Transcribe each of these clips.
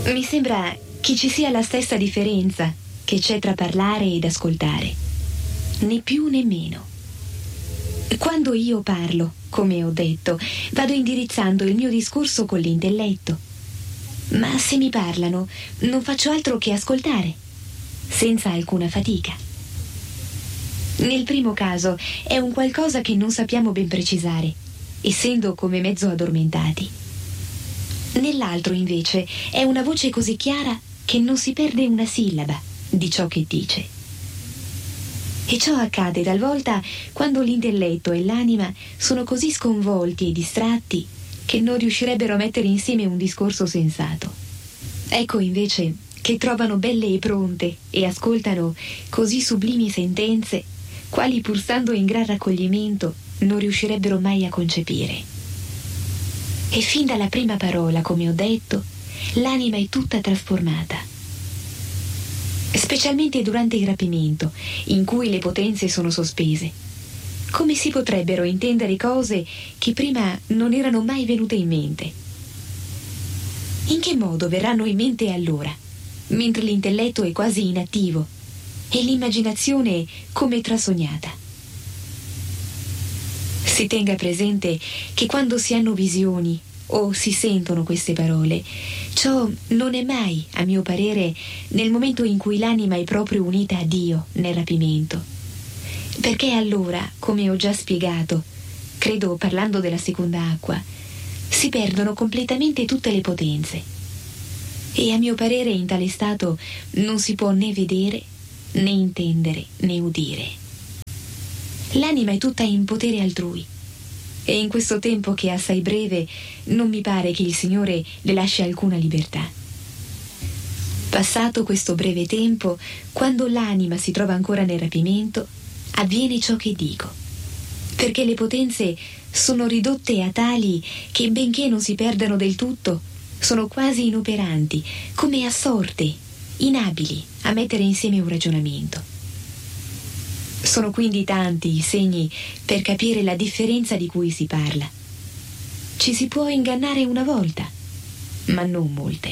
Mi sembra che ci sia la stessa differenza che c'è tra parlare ed ascoltare, né più né meno. Quando io parlo, come ho detto, vado indirizzando il mio discorso con l'intelletto, ma se mi parlano non faccio altro che ascoltare, senza alcuna fatica. Nel primo caso è un qualcosa che non sappiamo ben precisare, essendo come mezzo addormentati. Nell'altro, invece, è una voce così chiara che non si perde una sillaba di ciò che dice. E ciò accade talvolta quando l'intelletto e l'anima sono così sconvolti e distratti che non riuscirebbero a mettere insieme un discorso sensato. Ecco invece che trovano belle e pronte e ascoltano così sublimi sentenze, quali pur stando in gran raccoglimento non riuscirebbero mai a concepire. E fin dalla prima parola, come ho detto, l'anima è tutta trasformata. Specialmente durante il rapimento, in cui le potenze sono sospese. Come si potrebbero intendere cose che prima non erano mai venute in mente? In che modo verranno in mente allora, mentre l'intelletto è quasi inattivo e l'immaginazione come trasognata? Si tenga presente che quando si hanno visioni o si sentono queste parole, ciò non è mai, a mio parere, nel momento in cui l'anima è proprio unita a Dio nel rapimento. Perché allora, come ho già spiegato, credo parlando della seconda acqua, si perdono completamente tutte le potenze. E a mio parere in tale stato non si può né vedere, né intendere, né udire. L'anima è tutta in potere altrui. E in questo tempo che è assai breve non mi pare che il Signore le lasci alcuna libertà. Passato questo breve tempo, quando l'anima si trova ancora nel rapimento, avviene ciò che dico, perché le potenze sono ridotte a tali che, benché non si perdano del tutto, sono quasi inoperanti, come assorte, inabili a mettere insieme un ragionamento. Sono quindi tanti i segni per capire la differenza di cui si parla. Ci si può ingannare una volta, ma non molte.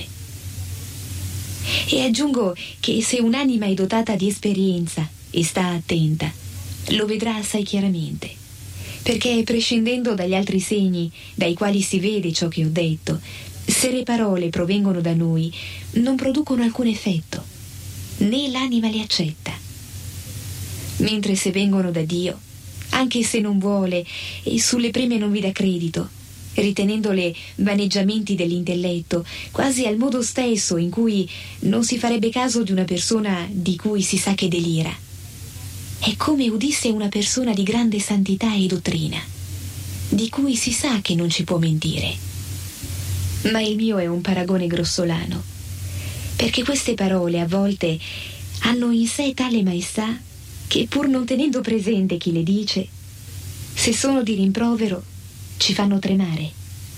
E aggiungo che se un'anima è dotata di esperienza e sta attenta, lo vedrà assai chiaramente, perché prescindendo dagli altri segni dai quali si vede ciò che ho detto, se le parole provengono da noi, non producono alcun effetto, né l'anima le accetta. Mentre se vengono da Dio, anche se non vuole e sulle prime non vi dà credito, ritenendole vaneggiamenti dell'intelletto, quasi al modo stesso in cui non si farebbe caso di una persona di cui si sa che delira. È come udisse una persona di grande santità e dottrina, di cui si sa che non ci può mentire. Ma il mio è un paragone grossolano, perché queste parole a volte hanno in sé tale maestà che, pur non tenendo presente chi le dice, se sono di rimprovero ci fanno tremare,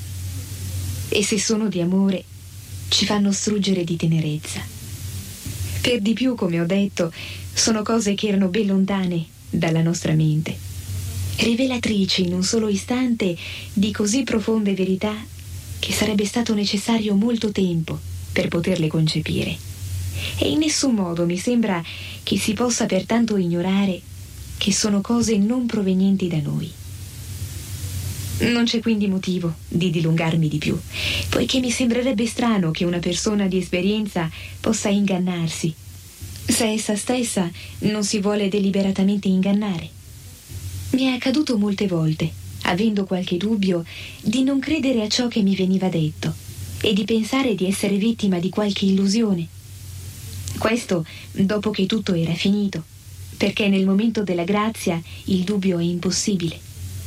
e se sono di amore ci fanno struggere di tenerezza. Per di più, come ho detto, sono cose che erano ben lontane dalla nostra mente, rivelatrici in un solo istante di così profonde verità che sarebbe stato necessario molto tempo per poterle concepire. E in nessun modo mi sembra che si possa pertanto ignorare che sono cose non provenienti da noi. Non c'è quindi motivo di dilungarmi di più, poiché mi sembrerebbe strano che una persona di esperienza possa ingannarsi, se essa stessa non si vuole deliberatamente ingannare. Mi è accaduto molte volte, avendo qualche dubbio, di non credere a ciò che mi veniva detto e di pensare di essere vittima di qualche illusione. Questo dopo che tutto era finito, perché nel momento della grazia il dubbio è impossibile.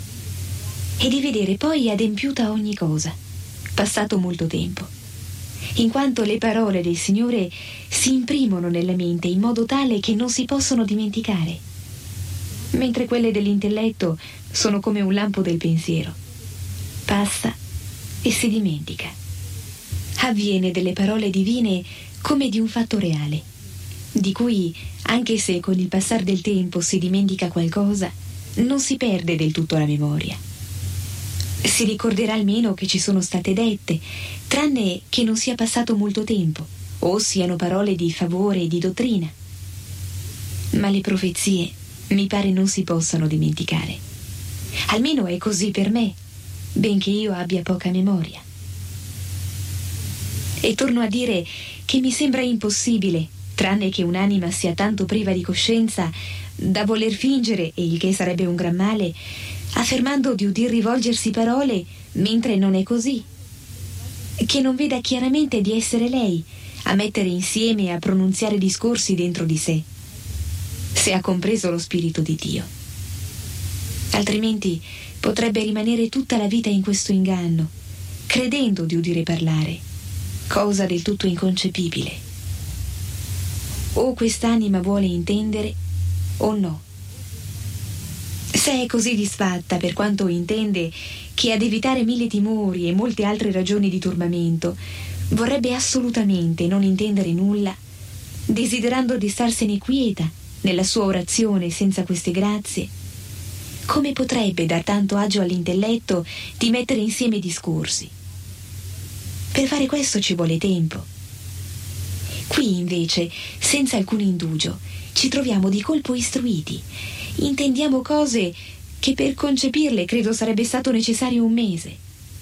E di vedere poi adempiuta ogni cosa, passato molto tempo, in quanto le parole del Signore si imprimono nella mente in modo tale che non si possono dimenticare, mentre quelle dell'intelletto sono come un lampo del pensiero. Passa e si dimentica. Avviene delle parole divine come di un fatto reale, di cui, anche se con il passar del tempo si dimentica qualcosa, non si perde del tutto la memoria. Si ricorderà almeno che ci sono state dette, tranne che non sia passato molto tempo, o siano parole di favore e di dottrina. Ma le profezie mi pare non si possano dimenticare. Almeno è così per me, benché io abbia poca memoria. E torno a dire che mi sembra impossibile, tranne che un'anima sia tanto priva di coscienza da voler fingere, e il che sarebbe un gran male, affermando di udir rivolgersi parole mentre non è così, che non veda chiaramente di essere lei a mettere insieme e a pronunziare discorsi dentro di sé, se ha compreso lo Spirito di Dio. Altrimenti potrebbe rimanere tutta la vita in questo inganno, credendo di udire parlare, cosa del tutto inconcepibile. O quest'anima vuole intendere o no. Se è così disfatta per quanto intende che ad evitare 1000 timori e molte altre ragioni di turbamento vorrebbe assolutamente non intendere nulla, desiderando di starsene quieta nella sua orazione senza queste grazie, come potrebbe dar tanto agio all'intelletto di mettere insieme discorsi? Per fare questo ci vuole tempo. Qui invece, senza alcun indugio, ci troviamo di colpo istruiti. Intendiamo cose che per concepirle credo sarebbe stato necessario 1 mese.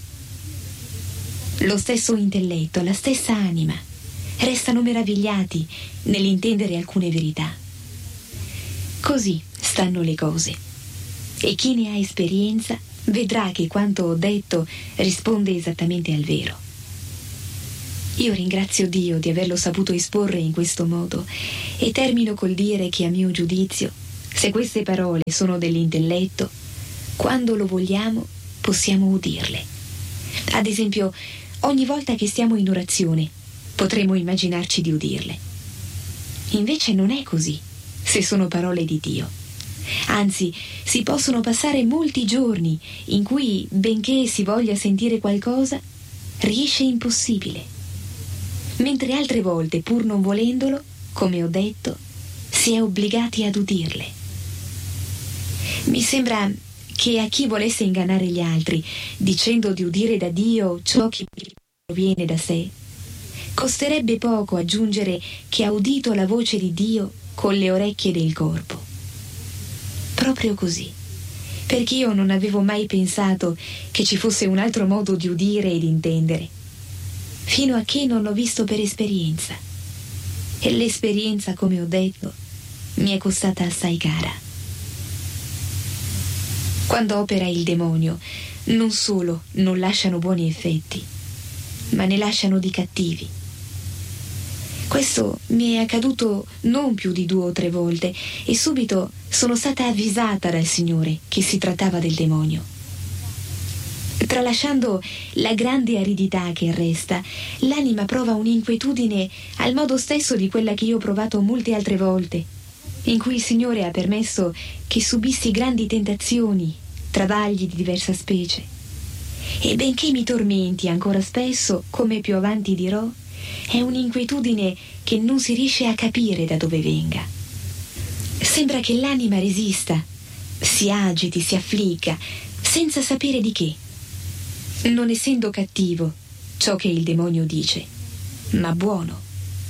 Lo stesso intelletto, la stessa anima, restano meravigliati nell'intendere alcune verità. Così stanno le cose. E chi ne ha esperienza vedrà che quanto ho detto risponde esattamente al vero. Io ringrazio Dio di averlo saputo esporre in questo modo e termino col dire che a mio giudizio, se queste parole sono dell'intelletto, quando lo vogliamo possiamo udirle. Ad esempio, ogni volta che stiamo in orazione potremo immaginarci di udirle. Invece non è così, se sono parole di Dio. Anzi, si possono passare molti giorni in cui, benché si voglia sentire qualcosa, riesce impossibile. Mentre altre volte, pur non volendolo, come ho detto, si è obbligati ad udirle. Mi sembra che a chi volesse ingannare gli altri, dicendo di udire da Dio ciò che proviene da sé, costerebbe poco aggiungere che ha udito la voce di Dio con le orecchie del corpo. Proprio così, perché io non avevo mai pensato che ci fosse un altro modo di udire e di intendere, fino a che non l'ho visto per esperienza. E l'esperienza, come ho detto, mi è costata assai cara. Quando opera il demonio, non solo non lasciano buoni effetti, ma ne lasciano di cattivi. Questo mi è accaduto non più di 2 o 3 volte e subito sono stata avvisata dal Signore che si trattava del demonio. Tralasciando la grande aridità che resta, l'anima prova un'inquietudine al modo stesso di quella che io ho provato molte altre volte, in cui il Signore ha permesso che subissi grandi tentazioni, travagli di diversa specie. E benché mi tormenti ancora spesso, come più avanti dirò, è un'inquietudine che non si riesce a capire da dove venga. Sembra che l'anima resista, si agiti, si affligga, senza sapere di che. Non essendo cattivo ciò che il demonio dice, ma buono.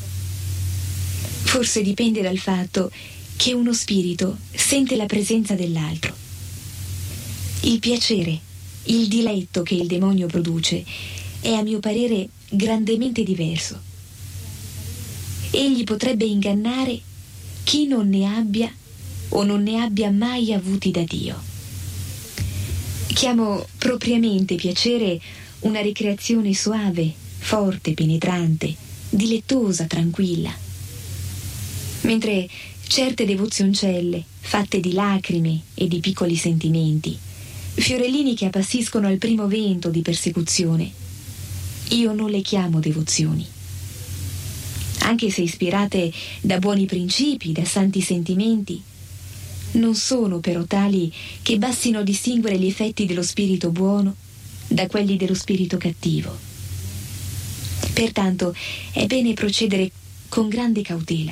Forse dipende dal fatto che uno spirito sente la presenza dell'altro. Il piacere, il diletto che il demonio produce è a mio parere grandemente diverso. Egli potrebbe ingannare chi non ne abbia o non ne abbia mai avuti da Dio. Chiamo propriamente piacere una ricreazione suave, forte, penetrante, dilettosa, tranquilla. Mentre certe devozioncelle, fatte di lacrime e di piccoli sentimenti, fiorellini che appassiscono al primo vento di persecuzione, io non le chiamo devozioni. Anche se ispirate da buoni principi, da santi sentimenti, non sono però tali che bastino a distinguere gli effetti dello spirito buono da quelli dello spirito cattivo. Pertanto è bene procedere con grande cautela,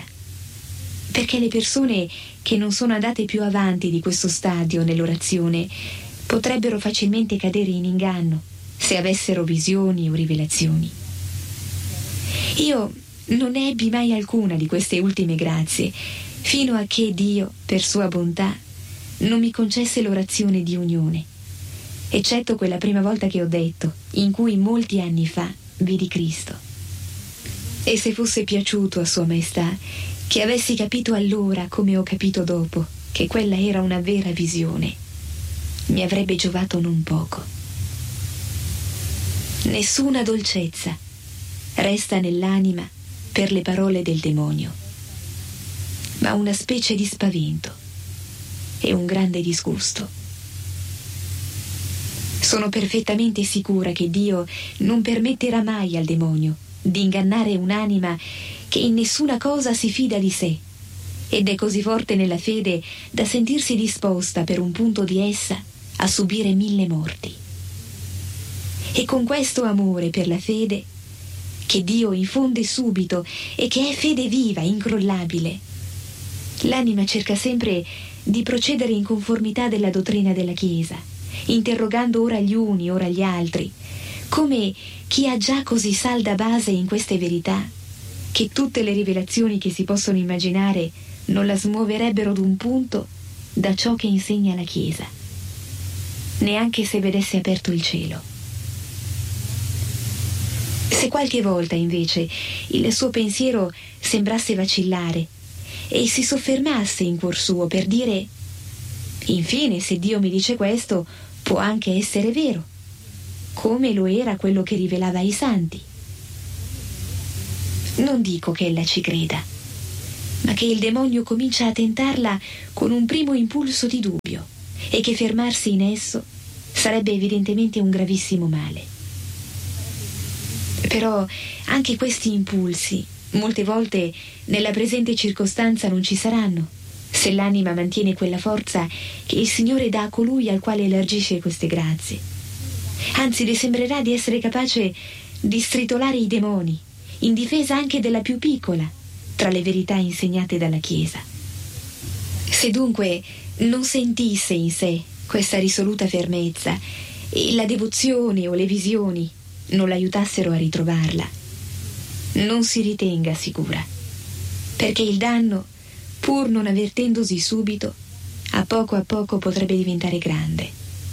perché le persone che non sono andate più avanti di questo stadio nell'orazione potrebbero facilmente cadere in inganno se avessero visioni o rivelazioni. Io non ne ebbi mai alcuna di queste ultime grazie, fino a che Dio, per sua bontà, non mi concesse l'orazione di unione, eccetto quella prima volta che ho detto, in cui molti anni fa vidi Cristo. E se fosse piaciuto a Sua Maestà che avessi capito allora, come ho capito dopo, che quella era una vera visione, mi avrebbe giovato non poco. Nessuna dolcezza resta nell'anima per le parole del demonio, ma una specie di spavento e un grande disgusto. Sono perfettamente sicura che Dio non permetterà mai al demonio di ingannare un'anima che in nessuna cosa si fida di sé ed è così forte nella fede da sentirsi disposta per un punto di essa a subire 1000 morti. E con questo amore per la fede che Dio infonde subito e che è fede viva, incrollabile, l'anima cerca sempre di procedere in conformità della dottrina della Chiesa, interrogando ora gli uni, ora gli altri, come chi ha già così salda base in queste verità che tutte le rivelazioni che si possono immaginare non la smuoverebbero d'un punto da ciò che insegna la Chiesa, neanche se vedesse aperto il cielo. Se qualche volta invece il suo pensiero sembrasse vacillare e si soffermasse in cuor suo per dire: infine, se Dio mi dice questo, può anche essere vero, come lo era quello che rivelava ai santi. Non dico che ella ci creda, ma che il demonio comincia a tentarla con un primo impulso di dubbio e che fermarsi in esso sarebbe evidentemente un gravissimo male. Però anche questi impulsi molte volte nella presente circostanza non ci saranno, se l'anima mantiene quella forza che il Signore dà a colui al quale elargisce queste grazie. Anzi, le sembrerà di essere capace di stritolare i demoni, in difesa anche della più piccola, tra le verità insegnate dalla Chiesa. Se dunque non sentisse in sé questa risoluta fermezza e la devozione o le visioni non l'aiutassero a ritrovarla, non si ritenga sicura, perché il danno, pur non avvertendosi subito, a poco potrebbe diventare grande.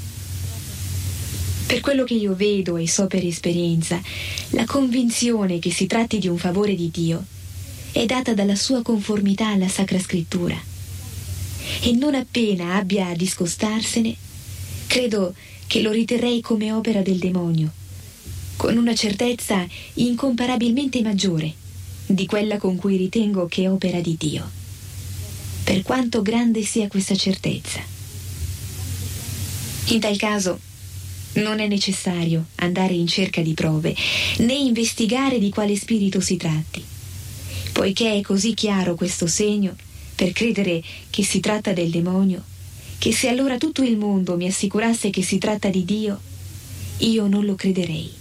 Per quello che io vedo e so per esperienza, la convinzione che si tratti di un favore di Dio è data dalla sua conformità alla Sacra Scrittura, e non appena abbia a discostarsene, credo che lo riterrei come opera del demonio, con una certezza incomparabilmente maggiore di quella con cui ritengo che è opera di Dio, per quanto grande sia questa certezza. In tal caso non è necessario andare in cerca di prove, né investigare di quale spirito si tratti, poiché è così chiaro questo segno per credere che si tratta del demonio, che se allora tutto il mondo mi assicurasse che si tratta di Dio, io non lo crederei.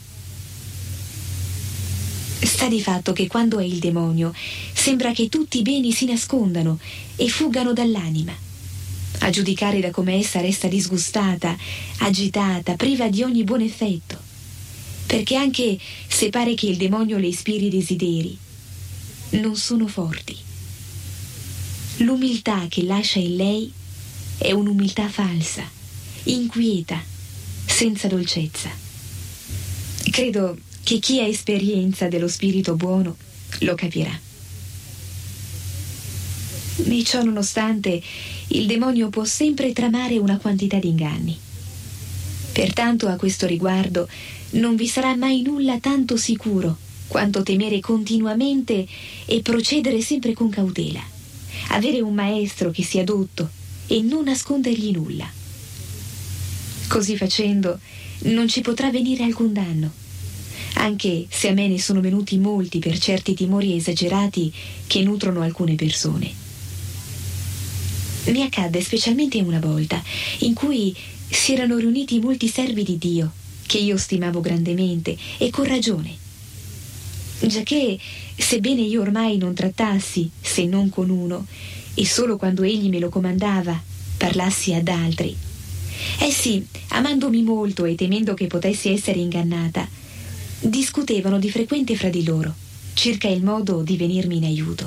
Sta di fatto che quando è il demonio sembra che tutti i beni si nascondano e fuggano dall'anima, a giudicare da come essa resta disgustata, agitata, priva di ogni buon effetto, perché anche se pare che il demonio le ispiri desideri, non sono forti. L'umiltà che lascia in lei è un'umiltà falsa, inquieta, senza dolcezza. Credo che chi ha esperienza dello spirito buono lo capirà. E ciò nonostante, il demonio può sempre tramare una quantità di inganni. Pertanto a questo riguardo non vi sarà mai nulla tanto sicuro quanto temere continuamente e procedere sempre con cautela, avere un maestro che sia dotto e non nascondergli nulla. Così facendo non ci potrà venire alcun danno, anche se a me ne sono venuti molti per certi timori esagerati che nutrono alcune persone. Mi accadde specialmente una volta in cui si erano riuniti molti servi di Dio che io stimavo grandemente e con ragione, giacché sebbene io ormai non trattassi se non con uno e solo quando egli me lo comandava parlassi ad altri, Essi, amandomi molto e temendo che potessi essere ingannata, discutevano di frequente fra di loro circa il modo di venirmi in aiuto.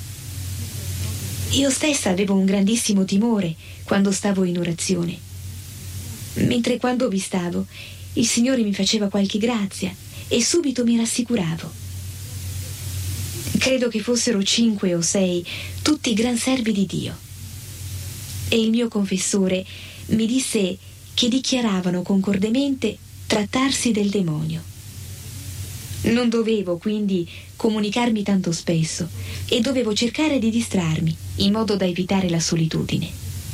Io stessa avevo un grandissimo timore quando stavo in orazione, mentre quando vi stavo il Signore mi faceva qualche grazia e subito mi rassicuravo. Credo che fossero 5 o 6, tutti gran servi di Dio. E il mio confessore mi disse che dichiaravano concordemente trattarsi del demonio. Non dovevo quindi comunicarmi tanto spesso e dovevo cercare di distrarmi in modo da evitare la solitudine.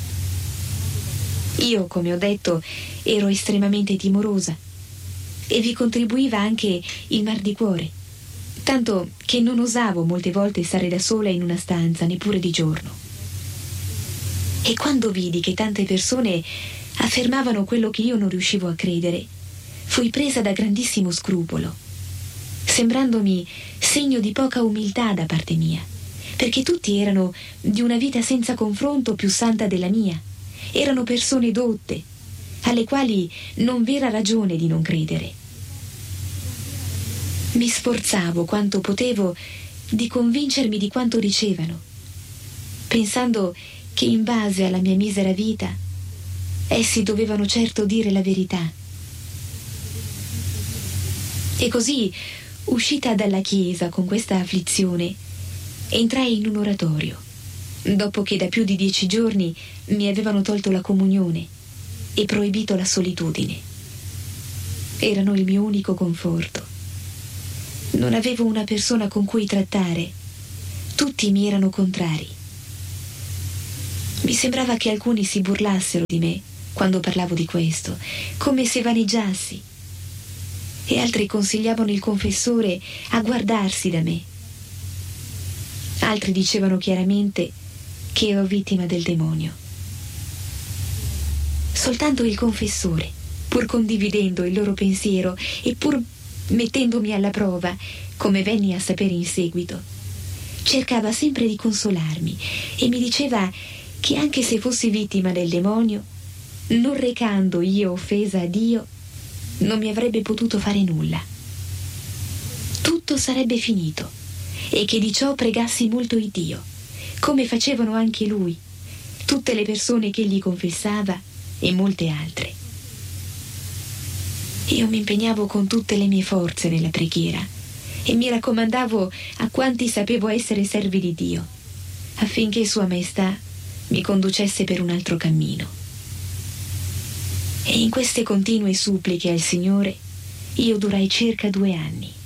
Io, come ho detto, ero estremamente timorosa e vi contribuiva anche il mal di cuore, tanto che non osavo molte volte stare da sola in una stanza, neppure di giorno. E quando vidi che tante persone affermavano quello che io non riuscivo a credere, fui presa da grandissimo scrupolo, sembrandomi segno di poca umiltà da parte mia, perché tutti erano di una vita senza confronto più santa della mia, erano persone dotte, alle quali non v'era ragione di non credere. Mi sforzavo quanto potevo di convincermi di quanto dicevano, pensando che in base alla mia misera vita essi dovevano certo dire la verità. E così, uscita dalla chiesa con questa afflizione, entrai in un oratorio, dopo che da più di 10 giorni mi avevano tolto la comunione e proibito la solitudine. Erano il mio unico conforto. Non avevo una persona con cui trattare, tutti mi erano contrari. Mi sembrava che alcuni si burlassero di me quando parlavo di questo, come se vaneggiassi, e altri consigliavano il confessore a guardarsi da me. Altri dicevano chiaramente che ero vittima del demonio. Soltanto il confessore, pur condividendo il loro pensiero e pur mettendomi alla prova, come venni a sapere in seguito, cercava sempre di consolarmi e mi diceva che anche se fossi vittima del demonio, non recando io offesa a Dio, non mi avrebbe potuto fare nulla. Tutto sarebbe finito e che di ciò pregassi molto il Dio, come facevano anche lui, tutte le persone che egli confessava e molte altre. Io mi impegnavo con tutte le mie forze nella preghiera e mi raccomandavo a quanti sapevo essere servi di Dio, affinché Sua Maestà mi conducesse per un altro cammino. E in queste continue suppliche al Signore io durai circa 2 anni.